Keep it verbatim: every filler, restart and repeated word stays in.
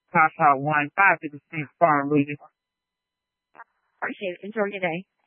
Pop Out one five to the State Farm region. Appreciate it. Enjoy your day.